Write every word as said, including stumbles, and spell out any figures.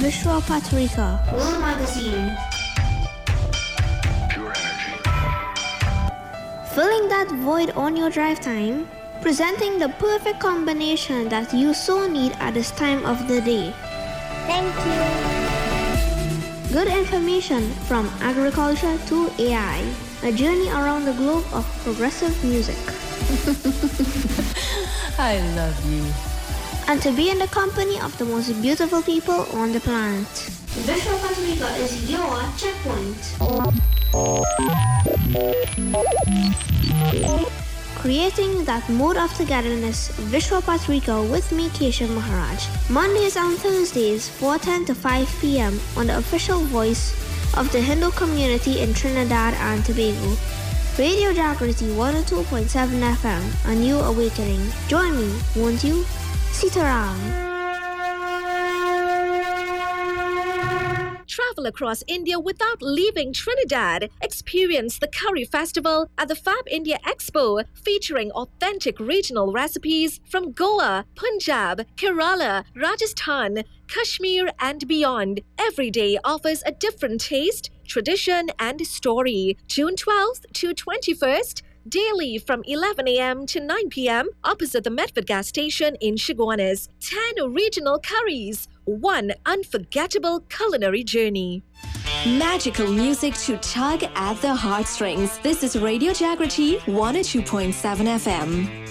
Vishwa Patrika, World Magazine. Pure energy. filling that void on your drive time, presenting the perfect combination that you so need at this time of the day. Thank you. Good information from agriculture to A I, a journey around the globe of progressive music. I love you. And to be in the company of the most beautiful people on the planet. Vishwa Patrika is your checkpoint. Creating that mood of togetherness, Vishwa Patrika with me, Keshav Maharaj. Mondays and Thursdays, four ten to five p.m. on the official voice of the Hindu community in Trinidad and Tobago. Radio Jagriti one oh two point seven F M, a new awakening. Join me, won't you? Sitaram. Travel across India without leaving Trinidad. Experience the Curry Festival at the Fab India Expo, featuring authentic regional recipes from Goa, Punjab, Kerala, Rajasthan, Kashmir, and beyond. Every day offers a different taste, tradition, and story. June twelfth to twenty-first. Daily from eleven a.m. to nine p.m. opposite the Medford gas station in Chaguanas. ten regional curries. One unforgettable culinary journey. Magical music to tug at the heartstrings. This is Radio Jagriti one oh two point seven F M.